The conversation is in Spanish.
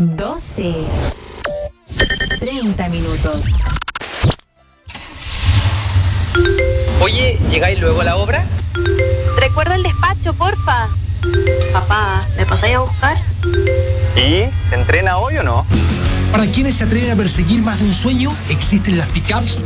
12:30. Oye, ¿llegáis luego a la obra? Recuerda el despacho, porfa. Papá, ¿me pasáis a buscar? ¿Y se entrena hoy o no? Para quienes se atreven a perseguir más de un sueño, existen las pickups